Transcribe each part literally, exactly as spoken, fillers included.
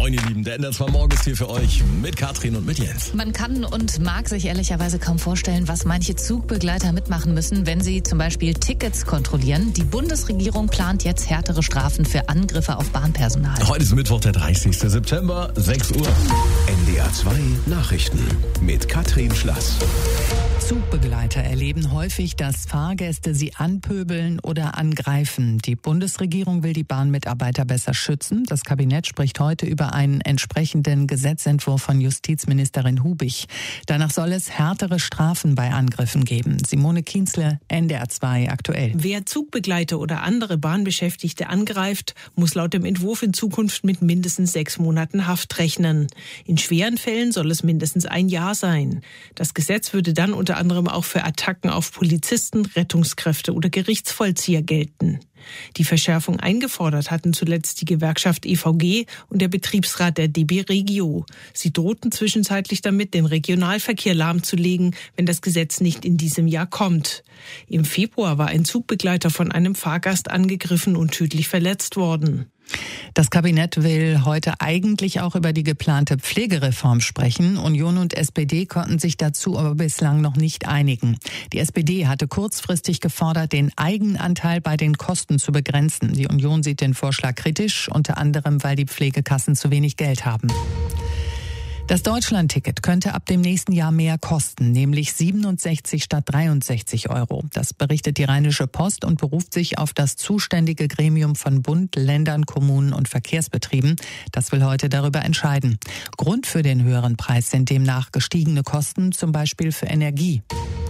Moin ihr Lieben, der N D R zwei Morgen ist hier für euch mit Katrin und mit Jens. Man kann und mag sich ehrlicherweise kaum vorstellen, was manche Zugbegleiter mitmachen müssen, wenn sie zum Beispiel Tickets kontrollieren. Die Bundesregierung plant jetzt härtere Strafen für Angriffe auf Bahnpersonal. Heute ist Mittwoch, der dreißigsten September, sechs Uhr. N D R zwei Nachrichten mit Katrin Schlass. Zugbegleiter erleben häufig, dass Fahrgäste sie anpöbeln oder angreifen. Die Bundesregierung will die Bahnmitarbeiter besser schützen. Das Kabinett spricht heute über einen entsprechenden Gesetzentwurf von Justizministerin Hubig. Danach soll es härtere Strafen bei Angriffen geben. Simone Kienzle, N D R zwei aktuell. Wer Zugbegleiter oder andere Bahnbeschäftigte angreift, muss laut dem Entwurf in Zukunft mit mindestens sechs Monaten Haft rechnen. In schweren Fällen soll es mindestens ein Jahr sein. Das Gesetz würde dann unter anderem auch für Attacken auf Polizisten, Rettungskräfte oder Gerichtsvollzieher gelten. Die Verschärfung eingefordert hatten zuletzt die Gewerkschaft E V G und der Betriebsrat der D B Regio. Sie drohten zwischenzeitlich damit, den Regionalverkehr lahmzulegen, wenn das Gesetz nicht in diesem Jahr kommt. Im Februar war ein Zugbegleiter von einem Fahrgast angegriffen und tödlich verletzt worden. Das Kabinett will heute eigentlich auch über die geplante Pflegereform sprechen. Union und S P D konnten sich dazu aber bislang noch nicht einigen. Die S P D hatte kurzfristig gefordert, den Eigenanteil bei den Kosten zu begrenzen. Die Union sieht den Vorschlag kritisch, unter anderem, weil die Pflegekassen zu wenig Geld haben. Das Deutschland-Ticket könnte ab dem nächsten Jahr mehr kosten, nämlich siebenundsechzig statt dreiundsechzig Euro. Das berichtet die Rheinische Post und beruft sich auf das zuständige Gremium von Bund, Ländern, Kommunen und Verkehrsbetrieben. Das will heute darüber entscheiden. Grund für den höheren Preis sind demnach gestiegene Kosten, zum Beispiel für Energie.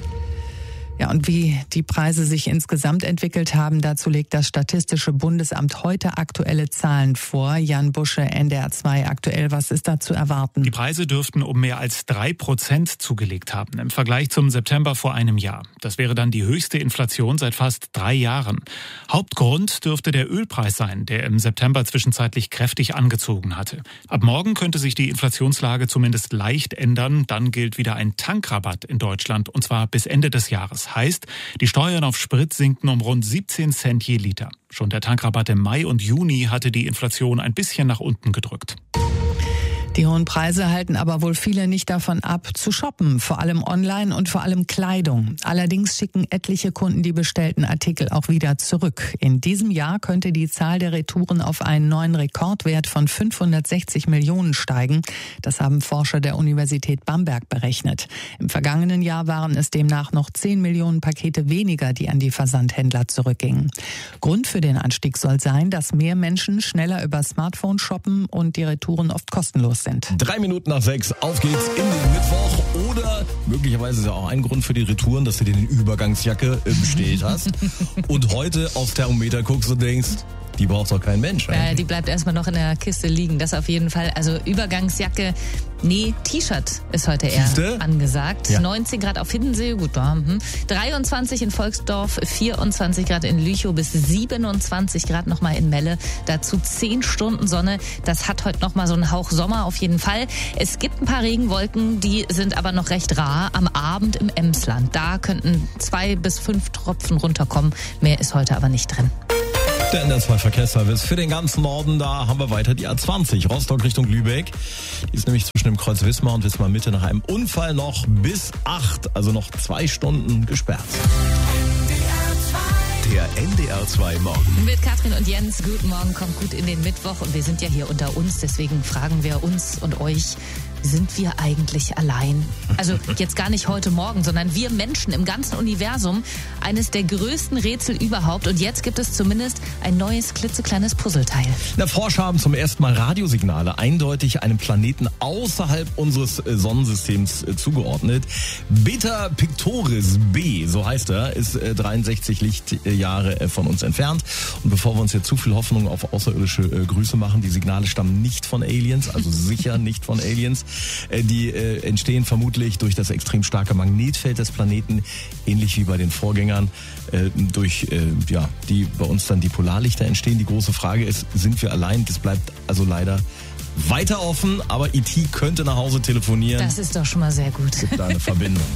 Ja, und wie die Preise sich insgesamt entwickelt haben, dazu legt das Statistische Bundesamt heute aktuelle Zahlen vor. Jan Busche, N D R zwei aktuell, was ist da zu erwarten? Die Preise dürften um mehr als drei Prozent zugelegt haben im Vergleich zum September vor einem Jahr. Das wäre dann die höchste Inflation seit fast drei Jahren. Hauptgrund dürfte der Ölpreis sein, der im September zwischenzeitlich kräftig angezogen hatte. Ab morgen könnte sich die Inflationslage zumindest leicht ändern. Dann gilt wieder ein Tankrabatt in Deutschland, und zwar bis Ende des Jahres. Heißt, die Steuern auf Sprit sinken um rund siebzehn Cent je Liter. Schon der Tankrabatt im Mai und Juni hatte die Inflation ein bisschen nach unten gedrückt. Die hohen Preise halten aber wohl viele nicht davon ab, zu shoppen, vor allem online und vor allem Kleidung. Allerdings schicken etliche Kunden die bestellten Artikel auch wieder zurück. In diesem Jahr könnte die Zahl der Retouren auf einen neuen Rekordwert von fünfhundertsechzig Millionen steigen. Das haben Forscher der Universität Bamberg berechnet. Im vergangenen Jahr waren es demnach noch zehn Millionen Pakete weniger, die an die Versandhändler zurückgingen. Grund für den Anstieg soll sein, dass mehr Menschen schneller über Smartphone shoppen und die Retouren oft kostenlos sind. Drei Minuten nach sechs, auf geht's in den Mittwoch. Oder möglicherweise ist ja auch ein Grund für die Retouren, dass du dir eine Übergangsjacke bestellt hast. Und heute aufs Thermometer guckst und denkst, die braucht doch kein Mensch. Äh, die bleibt erstmal noch in der Kiste liegen, das auf jeden Fall. Also Übergangsjacke, nee, T-Shirt ist heute eher Siehste? angesagt. Ja. neunzehn Grad auf Hiddensee, gut, da. Hm. dreiundzwanzig in Volksdorf, vierundzwanzig Grad in Lüchow bis siebenundzwanzig Grad nochmal in Melle. Dazu zehn Stunden Sonne. Das hat heute nochmal so einen Hauch Sommer auf jeden Fall. Es gibt ein paar Regenwolken, die sind aber noch recht rar. Am Abend im Emsland, da könnten zwei bis fünf Tropfen runterkommen. Mehr ist heute aber nicht drin. Der N D R zwei Verkehrsservice für den ganzen Norden, da haben wir weiter die A zwanzig, Rostock Richtung Lübeck. Die ist nämlich zwischen dem Kreuz Wismar und Wismar Mitte nach einem Unfall noch bis acht, also noch zwei Stunden gesperrt. Der N D R zwei Morgen. Mit Katrin und Jens, guten Morgen, kommt gut in den Mittwoch und wir sind ja hier unter uns, deswegen fragen wir uns und euch, sind wir eigentlich allein? Also jetzt gar nicht heute Morgen, sondern wir Menschen im ganzen Universum. Eines der größten Rätsel überhaupt. Und jetzt gibt es zumindest ein neues, klitzekleines Puzzleteil. Na, Forscher haben zum ersten Mal Radiosignale eindeutig einem Planeten außerhalb unseres Sonnensystems zugeordnet. Beta Pictoris B, so heißt er, ist dreiundsechzig Lichtjahre von uns entfernt. Und bevor wir uns jetzt zu viel Hoffnung auf außerirdische Grüße machen, die Signale stammen nicht von Aliens, also sicher nicht von Aliens. Die äh, entstehen vermutlich durch das extrem starke Magnetfeld des Planeten, ähnlich wie bei den Vorgängern, äh, durch äh, ja, die bei uns dann die Polarlichter entstehen. Die große Frage ist, sind wir allein? Das bleibt also leider weiter offen, aber E T könnte nach Hause telefonieren. Das ist doch schon mal sehr gut. Gibt da eine Verbindung.